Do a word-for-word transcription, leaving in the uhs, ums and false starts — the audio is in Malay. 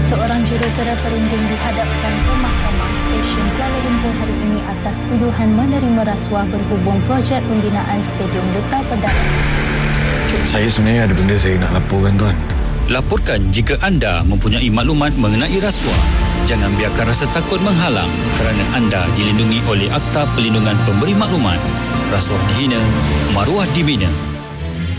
Seorang jurutera perunding dihadapkan ke Mahkamah Session Kuala Lumpur hari ini atas tuduhan menerima rasuah berhubung projek pembinaan Stadium Duta Pedang. Saya sebenarnya ada benda saya nak laporkan, Tuan. Laporkan jika anda mempunyai maklumat mengenai rasuah. Jangan biarkan rasa takut menghalang kerana anda dilindungi oleh Akta Perlindungan Pemberi Maklumat. Rasuah dihina, maruah dibina.